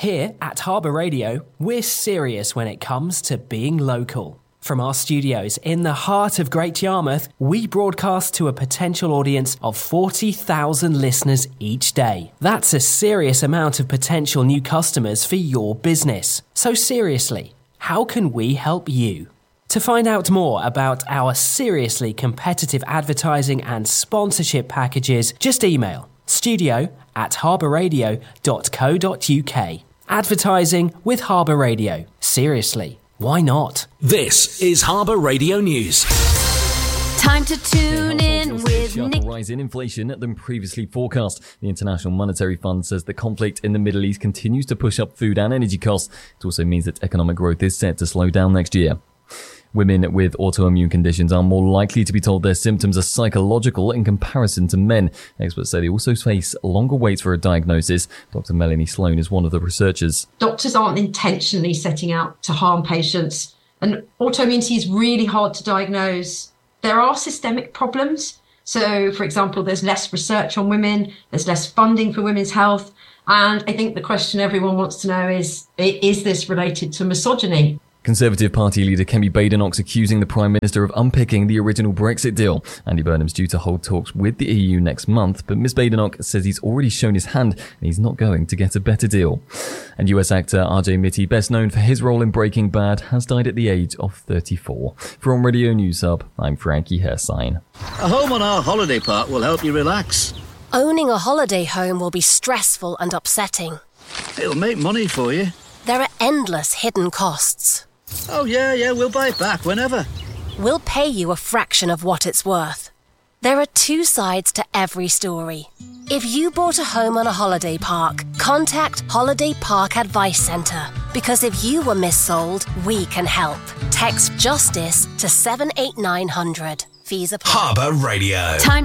Here at Harbour Radio, we're serious when it comes to being local. From our studios in the heart of Great Yarmouth, we broadcast to a potential audience of 40,000 listeners each day. That's a serious amount of potential new customers for your business. So seriously, how can we help you? To find out more about our seriously competitive advertising and sponsorship packages, just email studio@harbourradio.co.uk. Advertising with Harbour Radio. Seriously, why not? This is Harbour Radio News. Time to tune in with Nick. Rise in inflation than previously forecast. The International Monetary Fund says the conflict in the Middle East continues to push up food and energy costs. It also means that economic growth is set to slow down next year. Women with autoimmune conditions are more likely to be told their symptoms are psychological in comparison to men. Experts say they also face longer waits for a diagnosis. Dr. Melanie Sloan is one of the researchers. Doctors aren't intentionally setting out to harm patients, and autoimmunity is really hard to diagnose. There are systemic problems. So, for example, there's less research on women, there's less funding for women's health, and I think the question everyone wants to know is this related to misogyny? Conservative Party leader Kemi Badenoch's accusing the Prime Minister of unpicking the original Brexit deal. Andy Burnham's due to hold talks with the EU next month, but Ms Badenoch says he's already shown his hand and he's not going to get a better deal. And US actor RJ Mitte, best known for his role in Breaking Bad, has died at the age of 34. From Radio News Hub, I'm Frankie Hersign. A home on our holiday park will help you relax. Owning a holiday home will be stressful and upsetting. It'll make money for you. There are endless hidden costs. Oh, yeah, we'll buy it back whenever. We'll pay you a fraction of what it's worth. There are two sides to every story. If you bought a home on a holiday park, contact Holiday Park Advice Centre. Because if you were missold, we can help. Text JUSTICE to 78900. Fees apply. Harbour Radio. Time